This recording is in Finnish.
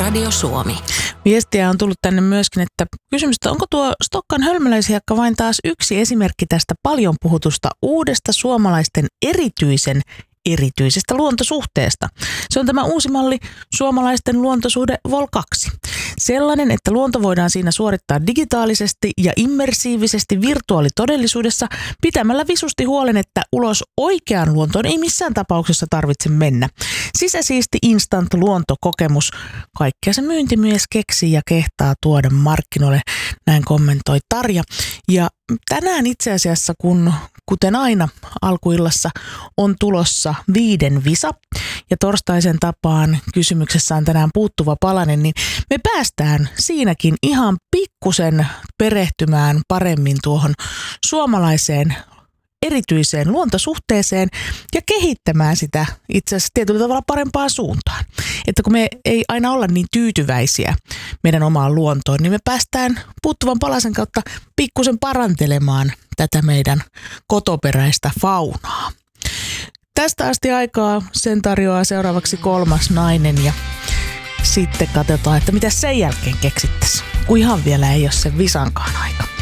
Radio Suomi. Viestiä on tullut tänne myöskin, että kysymys, että onko tuo Stokkan hölmöläishiekka vain taas yksi esimerkki tästä paljon puhutusta uudesta suomalaisten erityisestä luontosuhteesta. Se on tämä uusi malli suomalaisten luontosuhde Vol 2. Sellainen, että luonto voidaan siinä suorittaa digitaalisesti ja immersiivisesti virtuaalitodellisuudessa pitämällä visusti huolen, että ulos oikeaan luontoon ei missään tapauksessa tarvitse mennä. Sisäsiisti instant luontokokemus. Kaikkea se myyntimies keksii ja kehtaa tuoda markkinoille, näin kommentoi Tarja. Ja tänään itse asiassa, kuten aina alkuillassa, on tulossa 5 visa ja torstaisen tapaan kysymyksessä on tänään puuttuva palanen, niin me päästään siinäkin ihan pikkusen perehtymään paremmin tuohon suomalaiseen erityiseen luontosuhteeseen ja kehittämään sitä itse asiassa tietyllä tavalla parempaan suuntaan. Että kun me ei aina olla niin tyytyväisiä meidän omaan luontoon, niin me päästään puuttuvan palasen kautta pikkusen parantelemaan tätä meidän kotoperäistä faunaa. Tästä asti aikaa sen tarjoaa seuraavaksi 3. nainen ja sitten katsotaan, että mitä sen jälkeen keksittäisiin, kun ihan vielä ei ole sen visankaan aika.